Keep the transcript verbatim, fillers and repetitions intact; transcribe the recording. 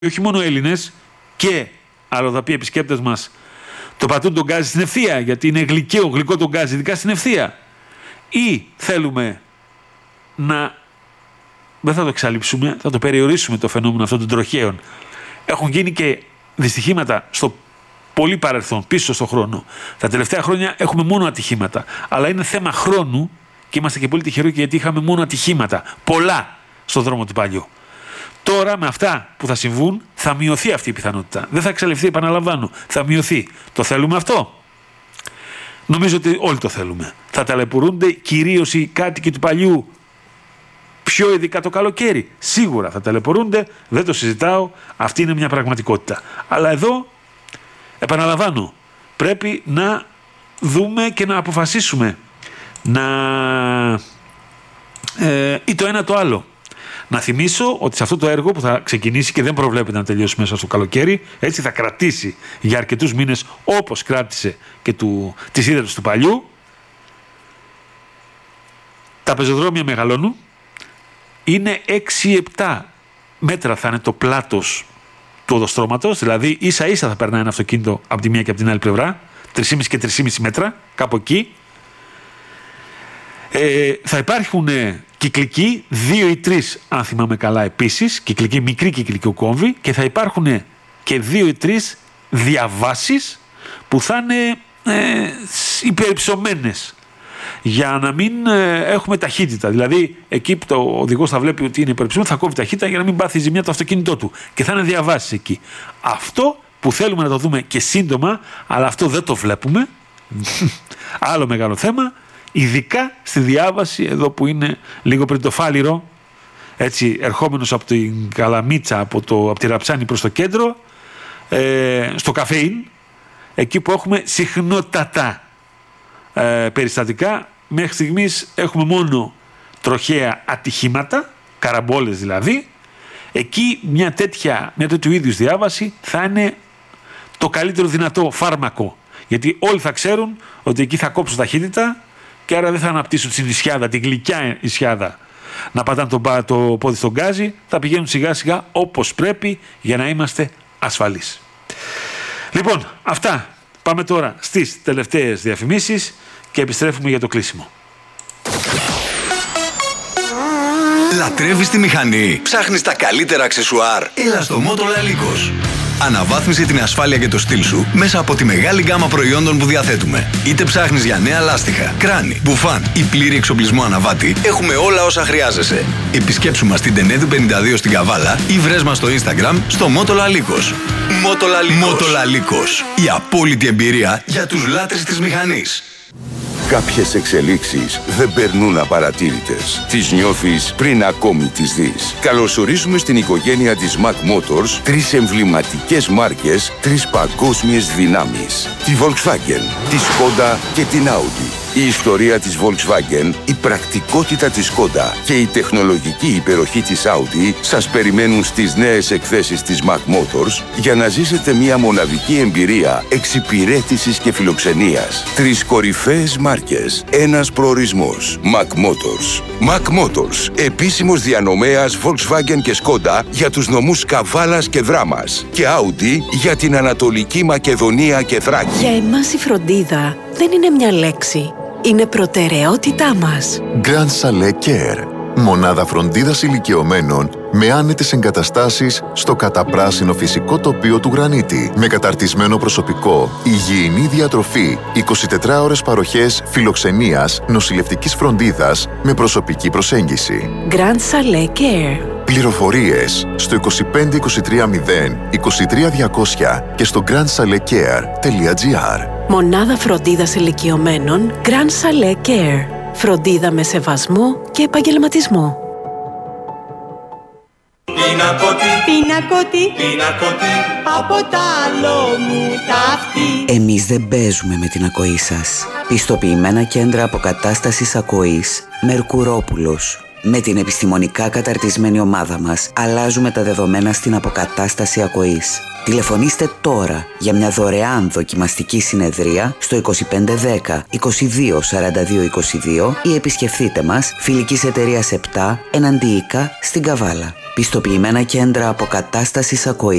όχι μόνο Έλληνες και αλλοδαποί επισκέπτες μας το πατούν τον γκάζι στην ευθεία, γιατί είναι γλυκαίο, γλυκό τον γκάζι, ειδικά στην ευθεία. Ή θέλουμε να, δεν θα το εξαλείψουμε, θα το περιορίσουμε το φαινόμενο αυτό των τροχαίων. Έχουν γίνει και δυστυχήματα στο πολύ παρελθόν, πίσω στον χρόνο. Τα τελευταία χρόνια έχουμε μόνο ατυχήματα. Αλλά είναι θέμα χρόνου και είμαστε και πολύ τυχεροί γιατί είχαμε μόνο ατυχήματα. Πολλά στον δρόμο του παλιού. Τώρα με αυτά που θα συμβούν θα μειωθεί αυτή η πιθανότητα. Δεν θα εξαλειφθεί, επαναλαμβάνω. Θα μειωθεί. Το θέλουμε αυτό? Νομίζω ότι όλοι το θέλουμε. Θα ταλαιπωρούνται κυρίως οι κάτοικοι του παλιού, πιο ειδικά το καλοκαίρι. Σίγουρα θα ταλαιπωρούνται, δεν το συζητάω. Αυτή είναι μια πραγματικότητα. Αλλά εδώ, επαναλαμβάνω, πρέπει να δούμε και να αποφασίσουμε να ε, ή το ένα το άλλο. Να θυμίσω ότι σε αυτό το έργο που θα ξεκινήσει και δεν προβλέπεται να τελειώσει μέσα στο καλοκαίρι, έτσι θα κρατήσει για αρκετούς μήνες, όπως κράτησε και του, τις ίδρες του παλιού, τα πεζοδρόμια μεγαλώνουν. Είναι έξι επτά μέτρα θα είναι το πλάτος του οδοστρώματος, δηλαδή ίσα ίσα θα περνάει ένα αυτοκίνητο από τη μία και από την άλλη πλευρά, τρία κόμμα πέντε και τρία κόμμα πέντε μέτρα, κάπου εκεί. Ε, θα υπάρχουν ε, κυκλικοί, δύο ή τρεις αν θυμάμαι καλά επίσης, κυκλική, μικρή κυκλική κόμβη, και θα υπάρχουν ε, και δύο ή τρεις διαβάσεις που θα είναι ε, υπερυψωμένες, για να μην ε, έχουμε ταχύτητα. Δηλαδή, εκεί που ο οδηγός θα βλέπει ότι είναι υπερυψωμένο, θα κόβει ταχύτητα για να μην πάθει ζημιά το αυτοκίνητό του. Και θα είναι διαβάσεις εκεί. Αυτό που θέλουμε να το δούμε και σύντομα, αλλά αυτό δεν το βλέπουμε. Άλλο μεγάλο θέμα. Ειδικά στη διάβαση, εδώ που είναι λίγο πριν το Φάληρο, έτσι ερχόμενος από την Καλαμίτσα, από, το, από τη Ραψάνη προς το κέντρο, ε, στο Καφέιν, εκεί που έχουμε συχνότατα ε, περιστατικά. Μέχρι στιγμής έχουμε μόνο τροχαία ατυχήματα, καραμπόλες δηλαδή. Εκεί μια τέτοια, μια τέτοιου είδους διάβαση θα είναι το καλύτερο δυνατό φάρμακο, γιατί όλοι θα ξέρουν ότι εκεί θα κόψουν ταχύτητα και άρα δεν θα αναπτύσσουν την ισιάδα, την γλυκιά ισιάδα, να πατάνε το, το πόδι στον γκάζι, θα πηγαίνουν σιγά σιγά όπως πρέπει για να είμαστε ασφαλείς. Λοιπόν, αυτά. Πάμε τώρα στις τελευταίες διαφημίσεις και επιστρέφουμε για το κλείσιμο. Λατρεύεις τη μηχανή? Ψάχνεις τα καλύτερα αξεσουάρ? Έλα στο Motola Λύκος. Αναβάθμισε την ασφάλεια και το στυλ σου μέσα από τη μεγάλη γκάμα προϊόντων που διαθέτουμε. Είτε ψάχνεις για νέα λάστιχα, κράνη, μπουφάν ή πλήρη εξοπλισμό αναβάτη, έχουμε όλα όσα χρειάζεσαι. Επισκέψου μας στην Τενέδου πενήντα δύο στην Καβάλα ή βρες μας στο Instagram στο Motola Λύκος. Motola Λύκος. Η απόλυτη εμπειρία για τους λάτρεις της μηχανής. Κάποιες εξελίξεις δεν περνούν απαρατήρητες. Τις νιώθεις πριν ακόμη τις δεις. Καλωσορίζουμε στην οικογένεια της Mac Motors τρεις εμβληματικές μάρκες, τρεις παγκόσμιες δυνάμεις. Τη Volkswagen, τη Skoda και την Audi. Η ιστορία της Volkswagen, η πρακτικότητα της Skoda και η τεχνολογική υπεροχή της Audi σας περιμένουν στις νέες εκθέσεις της Mac Motors για να ζήσετε μια μοναδική εμπειρία εξυπηρέτησης και φιλοξενίας. Τρεις κορυφαίες μάρκες, ένας προορισμός. Mac Motors. Mac Motors, επίσημος διανομέας Volkswagen και Skoda για τους νομούς Καβάλας και Δράμας και Audi για την Ανατολική Μακεδονία και Θράκη. Για εμάς η φροντίδα δεν είναι μια λέξη. Είναι προτεραιότητά μας. Grand Chalet Care. Μονάδα φροντίδας ηλικιωμένων με άνετες εγκαταστάσεις στο καταπράσινο φυσικό τοπίο του Γρανίτη. Με καταρτισμένο προσωπικό, υγιεινή διατροφή, εικοσιτετράωρες παροχές φιλοξενίας, νοσηλευτικής φροντίδας με προσωπική προσέγγιση. Grand Chalet Care. Πληροφορίες στο είκοσι πέντε είκοσι τρία μηδέν είκοσι τρία διακόσια και στο grand chalet care τελεία gr. Μονάδα φροντίδας ηλικιωμένων Grand Chalet Care. Φροντίδα με σεβασμό και επαγγελματισμό. Πινακότη, πινακότη, πινακότη, από τα άλλο μου ταύτη. Εμείς δεν παίζουμε με την ακοή σας. Πιστοποιημένα κέντρα αποκατάστασης ακοής Μερκουρόπουλος. Με την επιστημονικά καταρτισμένη ομάδα μας αλλάζουμε τα δεδομένα στην αποκατάσταση ακοής. Τηλεφωνήστε τώρα για μια δωρεάν δοκιμαστική συνεδρία στο είκοσι πέντε δέκα είκοσι δύο σαράντα δύο είκοσι δύο ή επισκεφτείτε μας Φιλικής Εταιρείας επτά εναντίικα στην Καβάλα. Πιστοποιημένα κέντρα αποκατάστασης ακοής.